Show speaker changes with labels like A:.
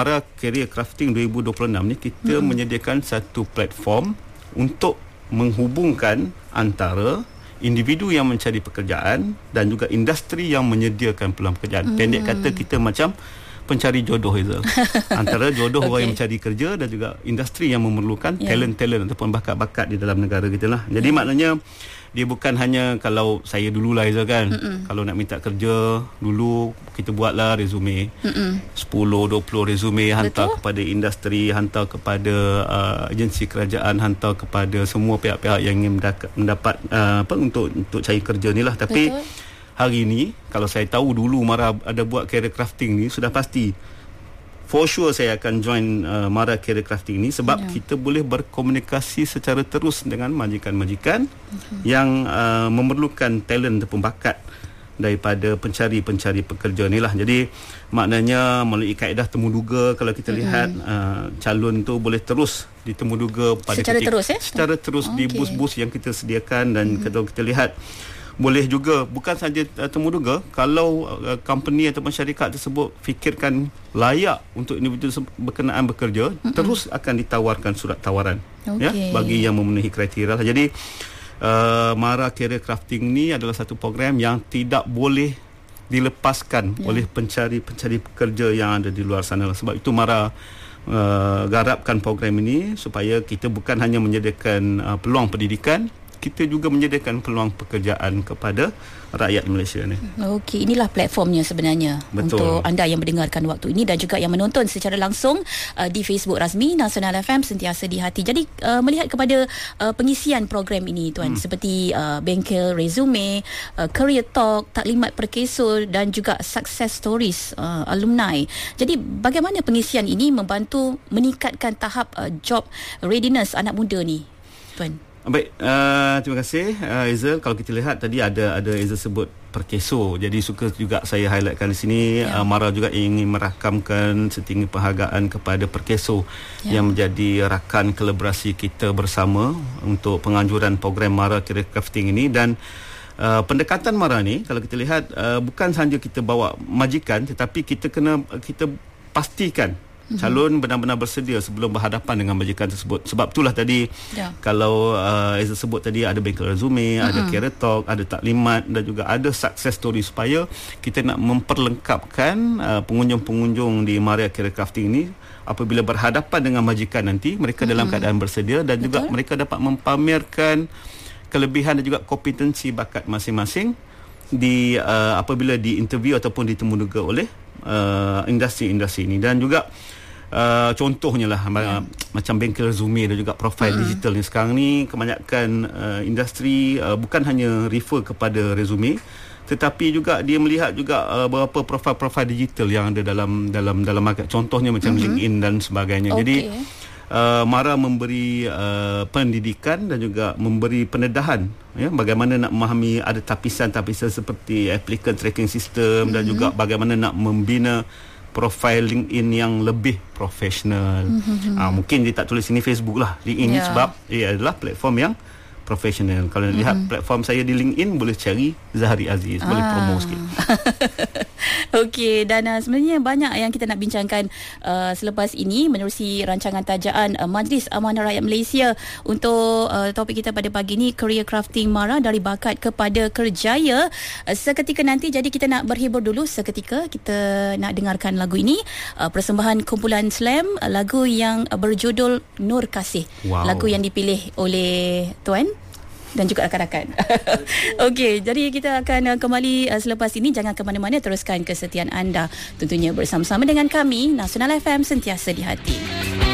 A: Mara Career Crafting 2026 ni kita menyediakan satu platform untuk menghubungkan antara individu yang mencari pekerjaan dan juga industri yang menyediakan peluang pekerjaan. Pendek kata, kita macam pencari jodoh itu. Antara jodoh orang yang mencari kerja dan juga industri yang memerlukan talent-talent ataupun bakat-bakat di dalam negara kita lah. Jadi maknanya dia bukan hanya kalau saya dululah Hazel kan. Kalau nak minta kerja dulu, kita buatlah resume 10-20 resume, hantar kepada industri, hantar kepada agensi kerajaan, hantar kepada semua pihak-pihak yang ingin mendapat untuk cari kerja ni lah. Tapi hari ni kalau saya tahu dulu Mara ada buat career crafting ni, sudah pasti for sure saya akan join Mara Career Crafting ni sebab kita boleh berkomunikasi secara terus dengan majikan-majikan yang memerlukan talent ataupun bakat daripada pencari-pencari pekerja ni lah. Jadi maknanya melalui kaedah temuduga, kalau kita lihat calon tu boleh terus ditemuduga pada secara terus di bus-bus yang kita sediakan. Dan kalau kita lihat boleh juga bukan saja temuduga, kalau company ataupun syarikat tersebut fikirkan layak untuk individu berkenaan bekerja, terus akan ditawarkan surat tawaran bagi yang memenuhi kriteria. Jadi Mara Career Crafting ni adalah satu program yang tidak boleh dilepaskan oleh pencari-pencari pekerja yang ada di luar sana. Sebab itu Mara garapkan program ini supaya kita bukan hanya menyediakan peluang pendidikan, kita juga menyediakan peluang pekerjaan kepada rakyat Malaysia ni.
B: Okey, inilah platformnya sebenarnya. Betul. Untuk anda yang mendengarkan waktu ini dan juga yang menonton secara langsung di Facebook rasmi Nasional FM Sentiasa di Hati. Jadi melihat kepada pengisian program ini tuan, seperti bengkel resume, career talk, taklimat perkesul dan juga success stories alumni. Jadi bagaimana pengisian ini membantu meningkatkan tahap job readiness anak muda ni tuan?
A: Baik, terima kasih Hazel. Kalau kita lihat tadi ada Hazel sebut perkeso, jadi suka juga saya highlightkan di sini. Mara juga ingin merakamkan setinggi penghargaan kepada perkeso yang menjadi rakan kolaborasi kita bersama untuk penganjuran program Mara Career Crafting ini. Dan pendekatan Mara ni kalau kita lihat bukan sahaja kita bawa majikan, tetapi kita pastikan calon benar-benar bersedia sebelum berhadapan dengan majikan tersebut. Sebab itulah tadi kalau Hazel sebut tadi ada bengkel resume, ada career talk, ada taklimat dan juga ada success story, supaya kita nak memperlengkapkan pengunjung-pengunjung di Mara Career Crafting ini apabila berhadapan dengan majikan nanti, mereka dalam keadaan bersedia dan juga mereka dapat mempamerkan kelebihan dan juga kompetensi bakat masing-masing di apabila diinterview ataupun ditemuduga oleh industri-industri ini. Dan juga contohnya lah macam bengkel resume dan juga profil digital ni. Sekarang ni kebanyakan industri bukan hanya refer kepada resume, tetapi juga dia melihat juga beberapa profil-profil digital yang ada dalam market. Contohnya macam LinkedIn dan sebagainya. Jadi Mara memberi pendidikan dan juga memberi pendedahan bagaimana nak memahami ada tapisan-tapisan seperti applicant tracking system dan juga bagaimana nak membina profil LinkedIn yang lebih profesional. Mungkin dia tak tulis sini Facebook lah, LinkedIn ni sebab ia adalah platform yang profesional. Kalau nak lihat platform saya di LinkedIn, boleh cari Zahari Aziz, boleh promo sikit.
B: Okey, dan sebenarnya banyak yang kita nak bincangkan selepas ini menerusi rancangan tajaan Majlis Amanah Rakyat Malaysia untuk topik kita pada pagi ini, Career Crafting Mara dari bakat kepada kerjaya. Seketika nanti, jadi kita nak berhibur dulu seketika. Kita nak dengarkan lagu ini, persembahan kumpulan Slam, lagu yang berjudul Nur Kasih. Lagu yang dipilih oleh tuan dan juga rakan-rakan. Okey, jadi kita akan kembali selepas ini. Jangan ke mana-mana, teruskan kesetiaan anda tentunya bersama-sama dengan kami Nasional FM Sentiasa di Hati.